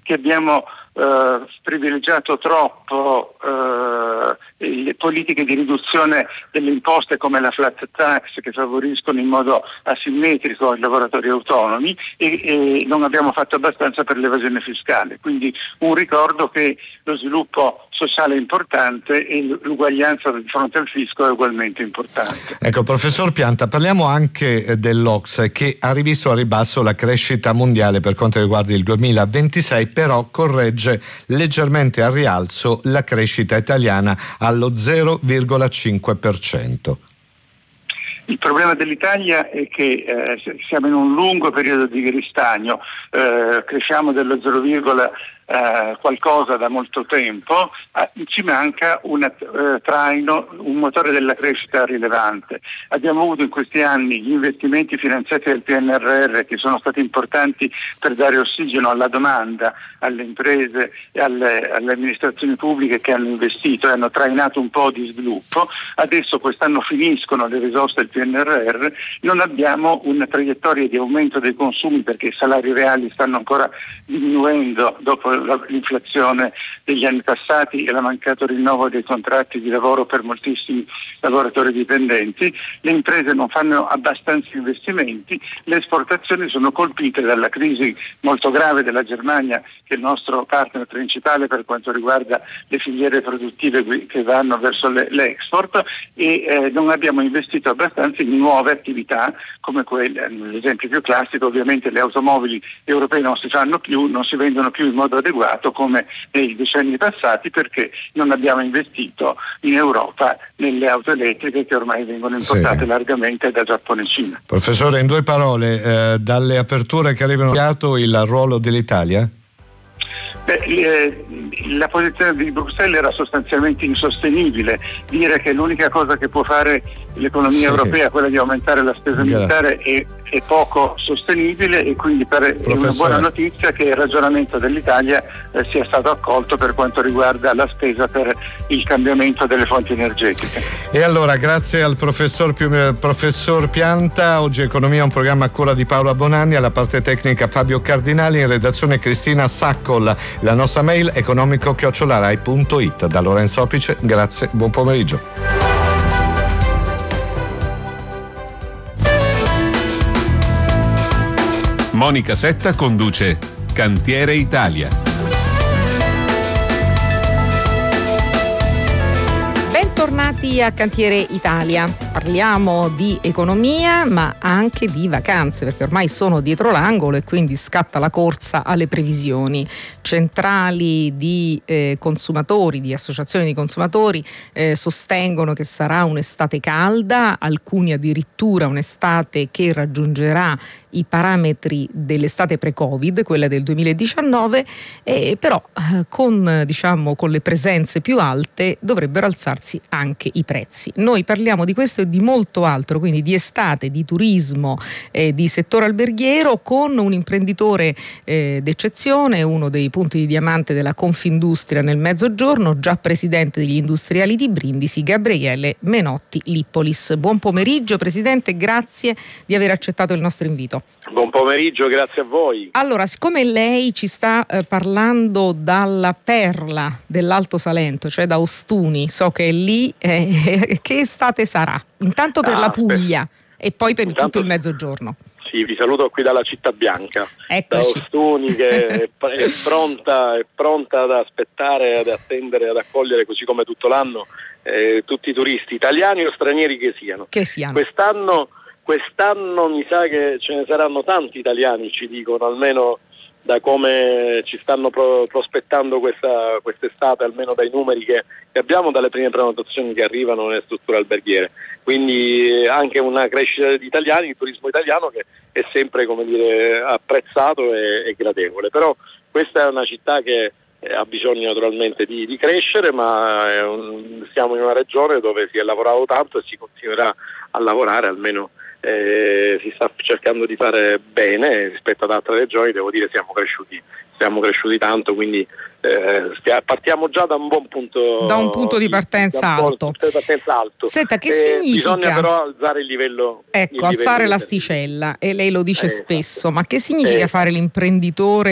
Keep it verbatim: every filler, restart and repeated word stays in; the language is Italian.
che abbiamo eh, privilegiato troppo eh, le politiche di riduzione delle imposte come la flat tax, che favoriscono in modo asimmetrico i lavoratori autonomi, e, e non abbiamo fatto abbastanza per l'evasione fiscale. Quindi un ricordo che lo sviluppo sociale è importante e l'uguaglianza di fronte al fisco è ugualmente importante. Ecco, professor Pianta, parliamo anche dell'O C S E, che ha rivisto a ribasso la crescita mondiale per quanto riguarda il duemilaventisei, però corregge leggermente al rialzo la crescita italiana allo zero virgola cinque per cento. Il problema dell'Italia è che eh, siamo in un lungo periodo di ristagno, eh, cresciamo dello zero, eh, qualcosa da molto tempo, eh, ci manca un eh, traino, un motore della crescita rilevante. Abbiamo avuto in questi anni gli investimenti finanziati dal P N R R, che sono stati importanti per dare ossigeno alla domanda, alle imprese e alle, alle amministrazioni pubbliche che hanno investito e hanno trainato un po' di sviluppo. Adesso quest'anno finiscono le risorse del P N R R, non abbiamo una traiettoria di aumento dei consumi perché i salari reali stanno ancora diminuendo dopo l'inflazione degli anni passati e la mancato rinnovo dei contratti di lavoro per moltissimi lavoratori dipendenti. Le imprese non fanno abbastanza investimenti, le esportazioni sono colpite dalla crisi molto grave della Germania, che è il nostro partner principale per quanto riguarda le filiere produttive che vanno verso le, l'export, e eh, non abbiamo investito abbastanza in nuove attività come quelle. L'esempio più classico, ovviamente le automobili europee non si fanno più, non si vendono più in modo adeguato come nei decenni passati, perché non abbiamo investito in Europa nelle auto elettriche che ormai vengono importate sì. largamente da Giappone e Cina. Professore, in due parole, eh, dalle aperture che arrivano il ruolo dell'Italia? Beh, la posizione di Bruxelles era sostanzialmente insostenibile. Dire che l'unica cosa che può fare l'economia sì. europea è quella di aumentare la spesa militare è, è poco sostenibile, e quindi per, è una buona notizia che il ragionamento dell'Italia eh, sia stato accolto per quanto riguarda la spesa per il cambiamento delle fonti energetiche. E allora, grazie al professor, professor Pianta. Oggi Economia è un programma a cura di Paola Bonanni, alla parte tecnica Fabio Cardinali, in redazione Cristina Saccol. La nostra mail economico chiocciola rai punto it. Da Lorenzo Opice, grazie, buon pomeriggio. Monica Setta conduce Cantiere Italia. Bentornati a Cantiere Italia. Parliamo di economia ma anche di vacanze, perché ormai sono dietro l'angolo e quindi scatta la corsa alle previsioni. Centrali di eh, consumatori, di associazioni di consumatori eh, sostengono che sarà un'estate calda, alcuni addirittura un'estate che raggiungerà i parametri dell'estate pre-Covid, quella del duemiladiciannove, eh, però eh, con, diciamo, con le presenze più alte dovrebbero alzarsi anche i prezzi. Noi parliamo di questo e di molto altro, quindi di estate, di turismo, eh, di settore alberghiero, con un imprenditore eh, d'eccezione, uno dei punti di diamante della Confindustria nel Mezzogiorno, già presidente degli industriali di Brindisi, Gabriele Menotti Lippolis. Buon pomeriggio Presidente, grazie di aver accettato il nostro invito. Buon pomeriggio, grazie a voi. Allora, siccome lei ci sta eh, parlando dalla perla dell'Alto Salento, cioè da Ostuni, so che è lì, eh, che estate sarà? Intanto per ah, la Puglia beh. e poi per Intanto, tutto il Mezzogiorno. Sì, vi saluto qui dalla Città Bianca, Eccoci. da Ostuni, che è, è, pronta, è pronta ad aspettare, ad attendere, ad accogliere, così come tutto l'anno, eh, tutti i turisti italiani o stranieri che siano. Che siano. Quest'anno Quest'anno mi sa che ce ne saranno tanti italiani, ci dicono, almeno da come ci stanno pro- prospettando questa quest'estate, almeno dai numeri che, che abbiamo, dalle prime prenotazioni che arrivano nelle strutture alberghiere. Quindi anche una crescita di italiani, il turismo italiano, che è sempre, come dire, apprezzato e, e gradevole. Però questa è una città che eh, ha bisogno naturalmente di, di crescere, ma è un, siamo in una regione dove si è lavorato tanto e si continuerà a lavorare, almeno Eh, si sta cercando di fare bene rispetto ad altre regioni. Devo dire siamo cresciuti siamo cresciuti tanto, quindi eh, stia, partiamo già da un buon punto da un punto di partenza di, alto. Di partenza alto. Senta, che eh, significa? Bisogna però alzare il livello, ecco, il alzare livello l'asticella, e lei lo dice eh, spesso, ma che significa eh, fare l'imprenditore